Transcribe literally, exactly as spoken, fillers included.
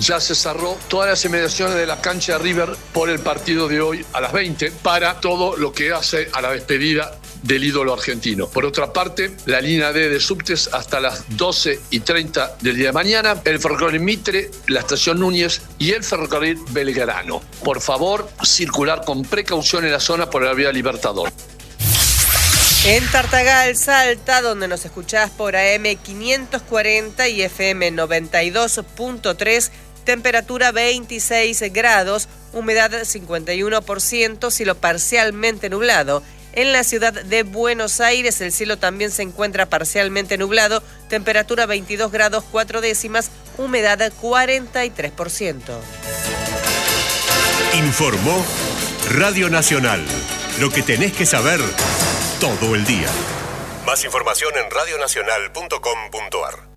ya se cerró todas las inmediaciones de la cancha de River por el partido de hoy a las veinte para todo lo que hace a la despedida del ídolo argentino. Por otra parte, la línea D de subtes hasta las doce y treinta del día de mañana, el ferrocarril Mitre, la estación Núñez y el ferrocarril Belgrano. Por favor, circular con precaución en la zona por la vía Libertador. En Tartagal, Salta, donde nos escuchás por A M quinientos cuarenta y F M noventa y dos punto tres, temperatura veintiséis grados, humedad cincuenta y uno por ciento, cielo parcialmente nublado. En la ciudad de Buenos Aires, el cielo también se encuentra parcialmente nublado, temperatura veintidós grados cuatro décimas, humedad cuarenta y tres por ciento. Informó Radio Nacional. Lo que tenés que saber todo el día. Más información en radionacional punto com punto ar.